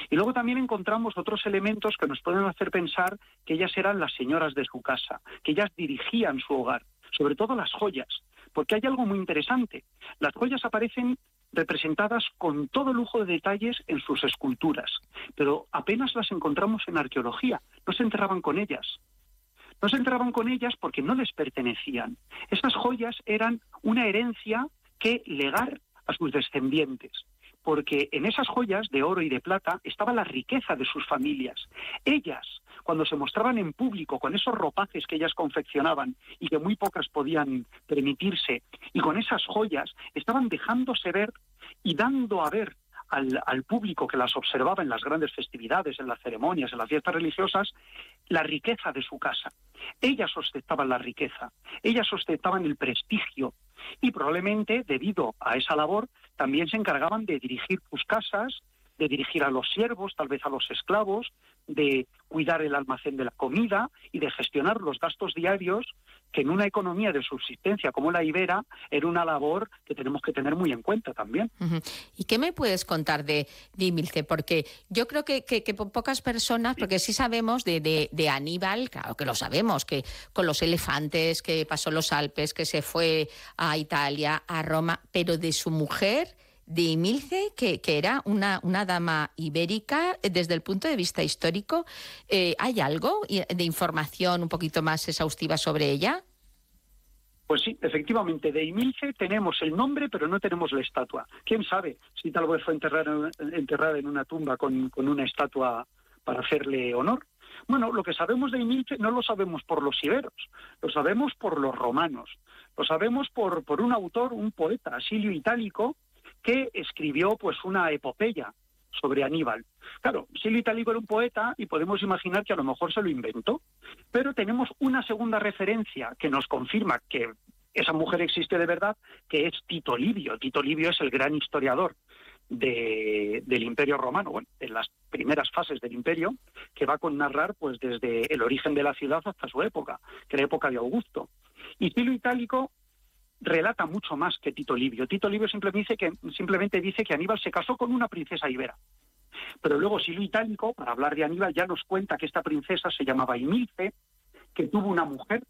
Y luego también encontramos otros elementos que nos pueden hacer pensar que ellas eran las señoras de su casa, que ellas dirigían su hogar, sobre todo las joyas, porque hay algo muy interesante. Las joyas aparecen representadas con todo lujo de detalles en sus esculturas, pero apenas las encontramos en arqueología, no se enterraban con ellas. No se enterraban con ellas porque no les pertenecían. Estas joyas eran una herencia que legar a sus descendientes, porque en esas joyas de oro y de plata estaba la riqueza de sus familias. Ellas, cuando se mostraban en público con esos ropajes que ellas confeccionaban y que muy pocas podían permitirse, y con esas joyas estaban dejándose ver y dando a ver al público que las observaba en las grandes festividades, en las ceremonias, en las fiestas religiosas, la riqueza de su casa. Ellas ostentaban la riqueza, ellas ostentaban el prestigio, y probablemente, debido a esa labor, también se encargaban de dirigir sus casas, de dirigir a los siervos, tal vez a los esclavos, de cuidar el almacén de la comida y de gestionar los gastos diarios, que en una economía de subsistencia como la ibera era una labor que tenemos que tener muy en cuenta también. Uh-huh. ¿Y qué me puedes contar de Imilce? Porque yo creo que pocas personas, porque sí sabemos de Aníbal, claro que lo sabemos, que con los elefantes, que pasó los Alpes, que se fue a Italia, a Roma, pero de su mujer, de Imilce, que era una dama ibérica, desde el punto de vista histórico, ¿hay algo de información un poquito más exhaustiva sobre ella? Pues sí, efectivamente, de Imilce tenemos el nombre, pero no tenemos la estatua. ¿Quién sabe si tal vez fue enterrada en una tumba con una estatua para hacerle honor? Bueno, lo que sabemos de Imilce no lo sabemos por los iberos, lo sabemos por los romanos, lo sabemos por un autor, un poeta, Silio Itálico, que escribió pues una epopeya sobre Aníbal. Claro, Silio Itálico era un poeta y podemos imaginar que a lo mejor se lo inventó, pero tenemos una segunda referencia que nos confirma que esa mujer existe de verdad, que es Tito Livio. Tito Livio es el gran historiador del Imperio Romano, bueno, en las primeras fases del Imperio, que va a narrar pues desde el origen de la ciudad hasta su época, que era época de Augusto. Y Silio Itálico relata mucho más que Tito Livio. Tito Livio simplemente dice que Aníbal se casó con una princesa ibera. Pero luego Silio Itálico, para hablar de Aníbal, ya nos cuenta que esta princesa se llamaba Imilce, que tuvo una mujer,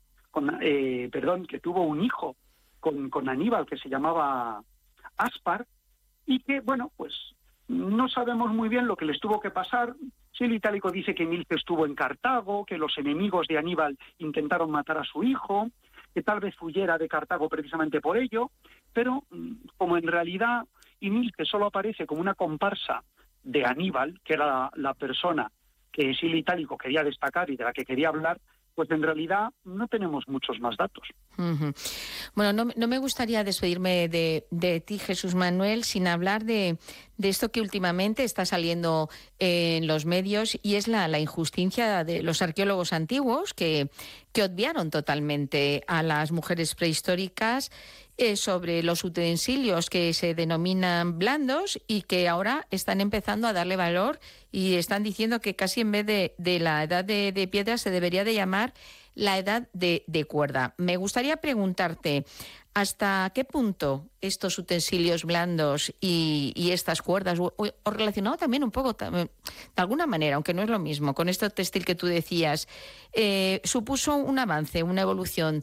que tuvo un hijo con Aníbal que se llamaba Aspar, y que, bueno, pues no sabemos muy bien lo que les tuvo que pasar. Silio Itálico dice que Imilce estuvo en Cartago, que los enemigos de Aníbal intentaron matar a su hijo, que tal vez huyera de Cartago precisamente por ello, pero como en realidad Imilce solo aparece como una comparsa de Aníbal, que era la persona que Silio Itálico quería destacar y de la que quería hablar, pues en realidad no tenemos muchos más datos. Uh-huh. Bueno, no me gustaría despedirme de ti, Jesús Manuel, sin hablar de esto que últimamente está saliendo en los medios, y es la injusticia de los arqueólogos antiguos que obviaron totalmente a las mujeres prehistóricas sobre los utensilios que se denominan blandos y que ahora están empezando a darle valor y están diciendo que casi en vez de la edad de piedra se debería de llamar la edad de cuerda. Me gustaría preguntarte, ¿hasta qué punto estos utensilios blandos y estas cuerdas, o relacionado también un poco, de alguna manera, aunque no es lo mismo, con este textil que tú decías, supuso un avance, una evolución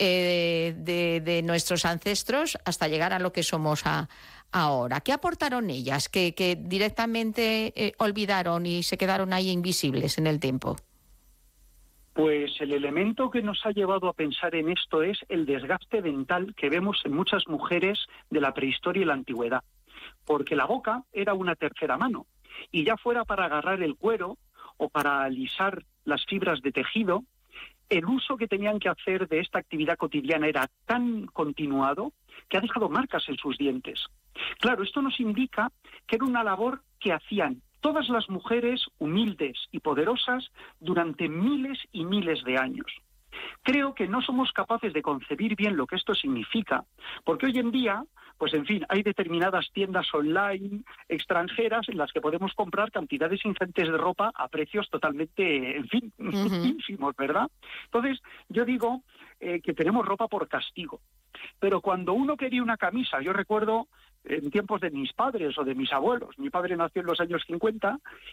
de nuestros ancestros hasta llegar a lo que somos ahora? ¿Qué aportaron ellas que directamente olvidaron y se quedaron ahí invisibles en el tiempo? Pues el elemento que nos ha llevado a pensar en esto es el desgaste dental que vemos en muchas mujeres de la prehistoria y la antigüedad, porque la boca era una tercera mano, y ya fuera para agarrar el cuero o para alisar las fibras de tejido, el uso que tenían que hacer de esta actividad cotidiana era tan continuado que ha dejado marcas en sus dientes. Claro, esto nos indica que era una labor que hacían todas las mujeres humildes y poderosas durante miles y miles de años. Creo que no somos capaces de concebir bien lo que esto significa, porque hoy en día, pues en fin, hay determinadas tiendas online extranjeras en las que podemos comprar cantidades ingentes de ropa a precios totalmente, en fin, ínfimos, ¿verdad? Entonces, yo digo que tenemos ropa por castigo. Pero cuando uno quería una camisa, yo recuerdo en tiempos de mis padres o de mis abuelos, mi padre nació en los años 50